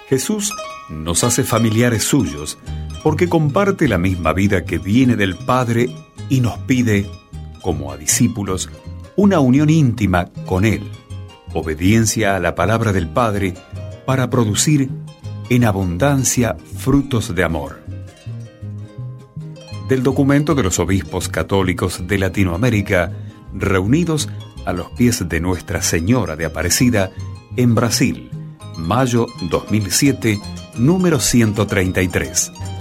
Jesús nos hace familiares suyos porque comparte la misma vida que viene del Padre y nos pide, como a discípulos, una unión íntima con Él, obediencia a la palabra del Padre para producir en abundancia frutos de amor. Del documento de los obispos católicos de Latinoamérica, reunidos a los pies de Nuestra Señora de Aparecida en Brasil, mayo 2007, número 133.